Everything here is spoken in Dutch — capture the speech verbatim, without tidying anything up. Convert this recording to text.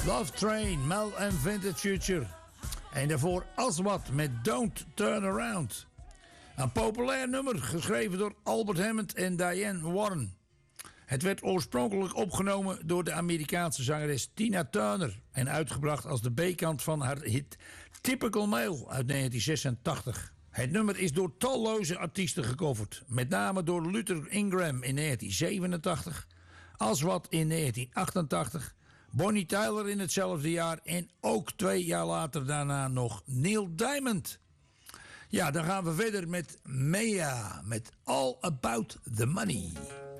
Love Train, Mel en Vintage Future. En daarvoor Aswad met Don't Turn Around. Een populair nummer, geschreven door Albert Hammond en Diane Warren. Het werd oorspronkelijk opgenomen door de Amerikaanse zangeres Tina Turner en uitgebracht als de B-kant van haar hit Typical Male uit negentien zesentachtig. Het nummer is door talloze artiesten gecoverd, met name door Luther Ingram in negentien zevenentachtig, Aswad in negentien achtentachtig, Bonnie Tyler in hetzelfde jaar en ook twee jaar later daarna nog Neil Diamond. Ja, dan gaan we verder met Mea met All About the Money.